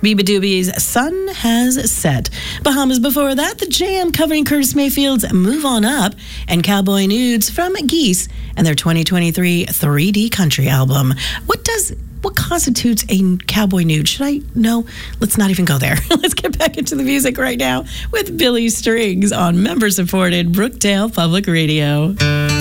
Biba Doobie's Sun Has Set. Bahamas before that, The Jam covering Curtis Mayfield's Move On Up, and Cowboy Nudes from Geese and their 2023 3D Country album. What constitutes a cowboy nude? Should I? No, let's not even go there. Let's get back into the music right now with Billy Strings on member-supported Brookdale Public Radio.